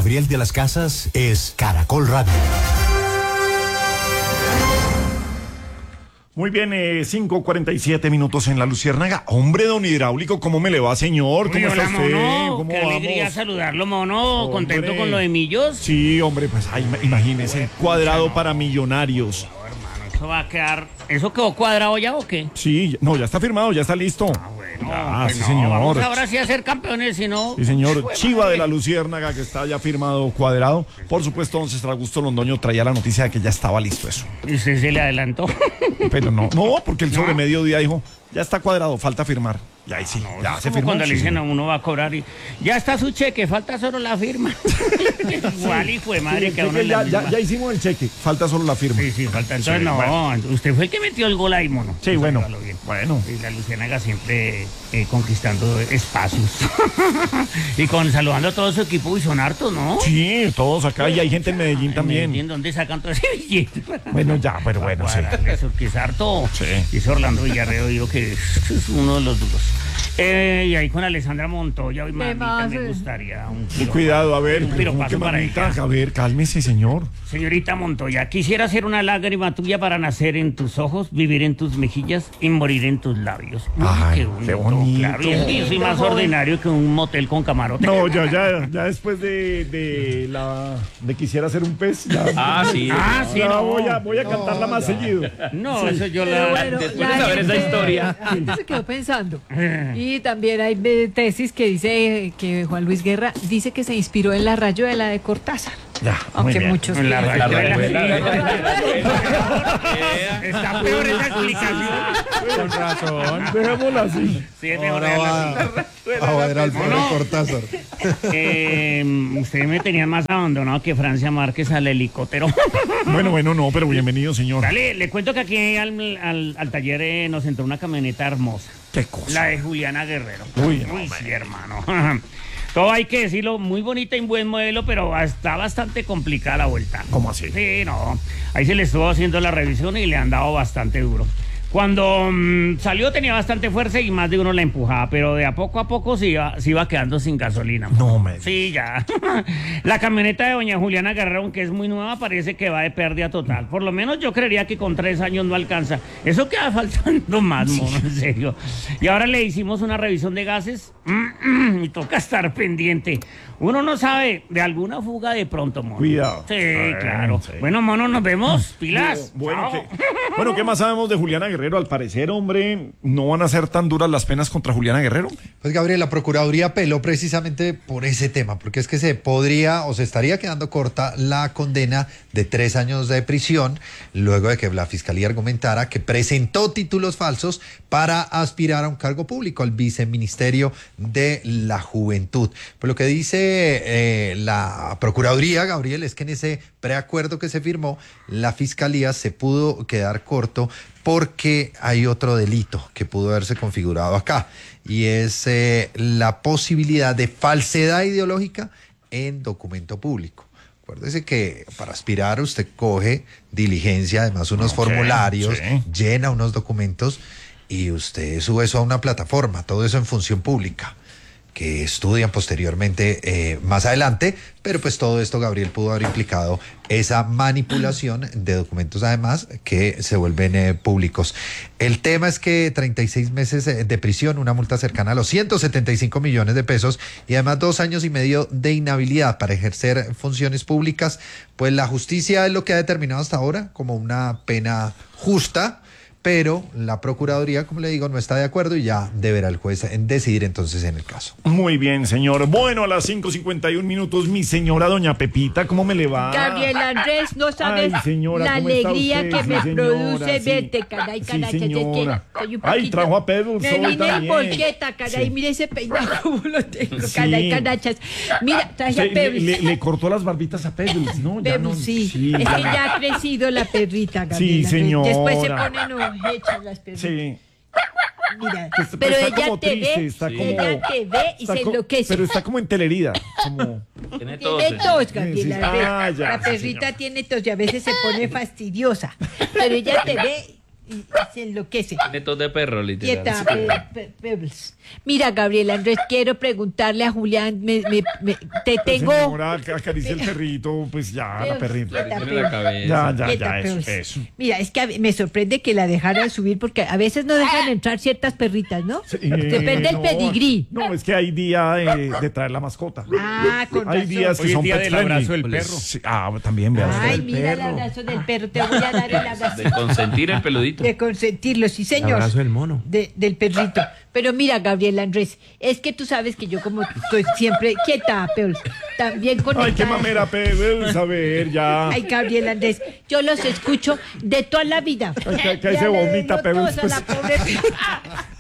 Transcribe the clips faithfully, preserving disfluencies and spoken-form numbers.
Gabriel de las Casas es Caracol Radio. Muy bien, eh, cinco cuarenta y siete minutos en La Luciérnaga. Hombre, don Hidráulico, ¿cómo me le va, señor? ¿Cómo Uy, está hola, usted? Mono. ¿Cómo Qué vamos? alegría saludarlo, Mono. Hombre. ¿Contento con lo de Millos? Sí, hombre, pues ay, imagínese, cuadrado para Millonarios. No, hermano, eso va a quedar... ¿Eso quedó cuadrado ya o qué? Sí, no, ya está firmado, ya está listo. Ah, bueno. Ah, pues sí, no, señor. Vamos ahora sí a ser campeones, si no... Sí, señor. Pues, Chiva madre. de La Luciérnaga, que está ya firmado, cuadrado. Por supuesto, don César Augusto Londoño traía la noticia de que ya estaba listo eso. ¿Y usted se le adelantó? Pero no, no, porque el sobre ¿No? mediodía dijo, ya está cuadrado, falta firmar. Y ahí sí, No, ya es se como firmó. cuando le sí. dicen a uno va a cobrar y ya está su cheque, falta solo la firma. Igual, hijo de madre, Sí, que a sí, uno que le ya, misma. ya, ya hicimos el cheque, falta solo la firma. Sí, sí, falta. Entonces, Sí, no, bueno. usted fue el que metió el gol ahí, Mono. Sí, Eso bueno, hágalo bien. bueno. Y la Luciérnaga siempre eh, conquistando espacios. Y con saludando a todo su equipo, y son hartos, ¿no? Sí, todos acá, y hay gente en Medellín En también. Medellín, ¿dónde sacan todo ese billete? Bueno, ya, pero bueno, sí. Cuadrarle eso, que es harto. Sí. Y ese Orlando Villarreal, digo que es, es uno de los duros. Eh, y ahí con Alessandra Montoya, y mamita, más, me eh. gustaría un Y piropazo. cuidado, a ver, Un pero ¿cómo piropazo que para mamita? ella. A ver, cálmese, señor. Señorita Montoya, quisiera hacer una lágrima tuya para nacer en tus ojos, vivir en tus mejillas y morir en tus labios. Uy, Ay, qué bonito. Claro, y es que yo soy más ordinario que un motel con camarote. No, ya, ya, ya después de, de la de quisiera ser un pez, ya, Ah, sí. Ah, sí, ya no. voy a, voy a cantarla más seguido. No, eso yo Pero la... bueno, después la de saber esa gente- historia. La gente se quedó pensando. Y también hay eh, tesis que dice que Juan Luis Guerra dice que se inspiró en la rayuela de Cortázar. Ya, muy Aunque bien. muchos En la piensan- La rayuela. rayuela. Está peor esa explicación. Con razón. Dejémosla así. Sí, es mejor Ahora dejarla va así. a ver al pobre No. Cortázar. Eh, ustedes me tenían más abandonado que Francia Márquez al helicóptero. Bueno, bueno, no, pero bienvenido, señor. Dale, le cuento que aquí al, al, al taller eh, nos entró una camioneta hermosa. Qué cosa. La de Juliana Guerrero. Uy, no, Uy, sí, hermano. Todo hay que decirlo, muy bonita y buen modelo, pero está bastante complicada la vuelta. ¿Cómo así? Sí, no. Ahí se le estuvo haciendo la revisión y le han dado bastante duro. Cuando mmm, salió tenía bastante fuerza y más de uno la empujaba, pero de a poco a poco se iba, se iba quedando sin gasolina. No me Sí, ya. La camioneta de doña Juliana Guerrero, aunque es muy nueva, parece que va de pérdida total. Por lo menos yo creería que con tres años no alcanza. Eso queda faltando más, mono, en serio. Y ahora le hicimos una revisión de gases y toca estar pendiente. Uno no sabe de alguna fuga de pronto, mono. Cuidado. Sí, Bueno, claro. sí. Bueno, mono, nos vemos. Pilas. Bueno, Chao. ¿qué, bueno, ¿qué más sabemos de Juliana Guerrero? Al parecer, hombre, no van a ser tan duras las penas contra Juliana Guerrero. Pues Gabriel, la Procuraduría apeló precisamente por ese tema, porque es que se podría o se estaría quedando corta la condena de tres años de prisión, luego de que la Fiscalía argumentara que presentó títulos falsos para aspirar a un cargo público, al Viceministerio de la Juventud. Pues lo que dice eh, la Procuraduría, Gabriel, es que en ese preacuerdo que se firmó, la Fiscalía se pudo quedar corto porque hay otro delito que pudo haberse configurado acá, y es eh, la posibilidad de falsedad ideológica en documento público. Acuérdese que para aspirar usted coge diligencia, además unos Ok, formularios, sí. llena unos documentos y usted sube eso a una plataforma, todo eso en función pública, que estudian posteriormente eh, más adelante, pero pues todo esto, Gabriel, pudo haber implicado esa manipulación de documentos, además, que se vuelven eh, públicos. El tema es que treinta y seis meses de prisión, una multa cercana a los ciento setenta y cinco millones de pesos y además dos años y medio de inhabilidad para ejercer funciones públicas, pues la justicia es lo que ha determinado hasta ahora como una pena justa, pero la Procuraduría, como le digo, no está de acuerdo y ya deberá el juez en decidir entonces en el caso. Muy bien, señor. Bueno, a las cinco cincuenta y un minutos, mi señora doña Pepita, ¿cómo me le va? Gabriel Andrés, no sabes Ay, señora, la ¿cómo está alegría usted? que Sí, me señora, produce sí. verte, caray, Sí, caray, que- que- señora. que estoy un Ay, poquito- trajo a Pedro Me Sol vine en también. polqueta, caray, Sí. mire ese peinado como lo tengo, Sí. caray, canachas. Mira, traje a Le, Pedro. le- le cortó las barbitas a Pebbles, ¿no? Ya Pedro, no- sí. sí, Es que ya. ya ha crecido la perrita, Gabriel. Sí, Andrés. señora. Después se ponen hechas las perritas. Sí. Mira, Pues, pero está ella como te triste, ve, está como- ella te ve y está se co- enloquece. Pero está como entelerida. Como... Tiene tos. Tiene tos, Gabriela. Sí, sí. Ah, ya, la sí, perrita señor. tiene tos y a veces se pone fastidiosa. Pero ella te ve y se enloquece. Tiene tos de perro, literal. Quieta, Pe- Pe- Pebbles. Mira, Gabriel Andrés, quiero preguntarle a Julián, me, me- me- te tengo... Señora, acaricia el perrito, pues ya, la Pebbles, perrita. quieta, Tiene la Pebbles. cabeza. Ya, ya, Quieta, ya, eso, Pebbles. eso. Mira, es que a- me sorprende que la dejaran subir porque a veces no dejan entrar ciertas perritas, ¿no? Sí, Depende del no, pedigrí. No, es que hay día de, de traer la mascota. Ah, con Hay razón. días que Hoy es son día pet del friendly. abrazo del perro. Sí, ah, también, vea usted. Ay, mira el abrazo del perro, te voy a dar el abrazo. De consentir el peludito. De consentirlo, sí, señor. abrazo del mono. De- del perrito. Pero mira, Gabriel Andrés, es que tú sabes que yo como estoy siempre quieta, pero también conectada. Ay, qué mamera, Pebbles, a ver, ya. Ay, Gabriel Andrés, yo los escucho de toda la vida. Ay, que- que ahí Ya se le vomita, doy Pebbles, tos a pues. la pobre perra.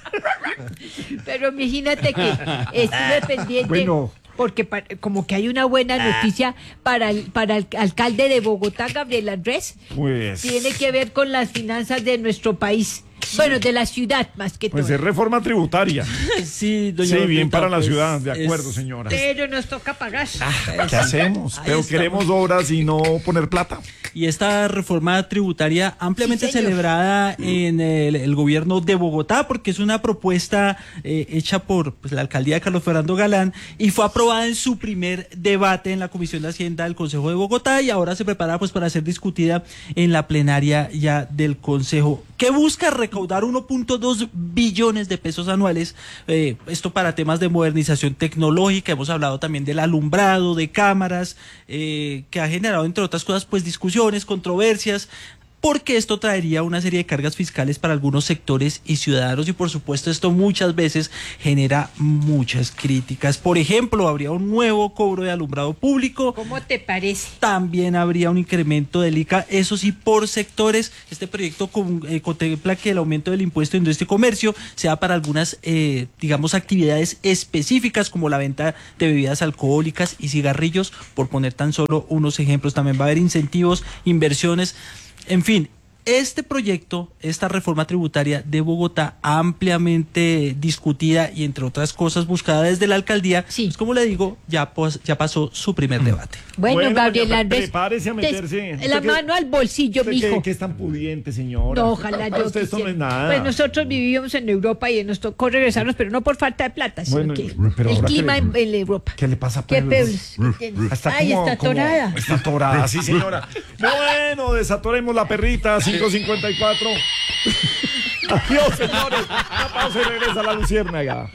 Pero imagínate que estuve pendiente. Bueno. Porque pa- como que hay una buena noticia para el, para el alcalde de Bogotá, Gabriel Andrés. Pues, Tiene que ver con las finanzas de nuestro país. Bueno, de la ciudad más que pues todo. es reforma tributaria. Sí, doña Sí, bien Dorita, para la pues, ciudad, de acuerdo, es- señora. Pero nos toca pagar. ¿Qué hacemos? Ahí Pero estamos. queremos obras y no poner plata. Y esta reforma tributaria ampliamente Sí, señor. celebrada en el, el gobierno de Bogotá, porque es una propuesta eh, hecha por pues, la alcaldía de Carlos Fernando Galán y fue aprobada en su primer debate en la Comisión de Hacienda del Consejo de Bogotá y ahora se prepara pues para ser discutida en la plenaria ya del Consejo, que busca recaudar uno punto dos billones de pesos anuales, eh, esto para temas de modernización tecnológica. Hemos hablado también del alumbrado, de cámaras, eh, que ha generado entre otras cosas pues discusiones, controversias, porque esto traería una serie de cargas fiscales para algunos sectores y ciudadanos y por supuesto esto muchas veces genera muchas críticas. Por ejemplo, habría un nuevo cobro de alumbrado público. ¿Cómo te parece? También habría un incremento del I C A, eso sí, por sectores. Este proyecto con- eh, contempla que el aumento del impuesto de industria y comercio sea para algunas, eh, digamos, actividades específicas como la venta de bebidas alcohólicas y cigarrillos, por poner tan solo unos ejemplos. También va a haber incentivos, inversiones, en fin. Este proyecto, esta reforma tributaria de Bogotá, ampliamente discutida y entre otras cosas buscada desde la alcaldía, Sí. pues como le digo, ya, pos- ya pasó su primer debate. Bueno, Bueno, Gabriel doña, Andrés. prepárese a te- meterse. La ¿Usted qué- mano al bolsillo, ¿Usted mijo. qué, qué es tan pudiente, señora? No, ojalá Para yo usted esto no quisiera. es nada. Pues nosotros vivíamos en Europa y nos tocó regresarnos, pero no por falta de plata, sino Bueno, que pero el ahora clima que- en, en Europa. ¿Qué le pasa a ¿Qué Pebbles? Pebbles? Está Ay, como- está como- atorada. Está atorada, sí, señora. Bueno, desatoremos la perrita, cinco cincuenta y cuatro. Adiós, señores. Una pausa y regresa la luciérnaga.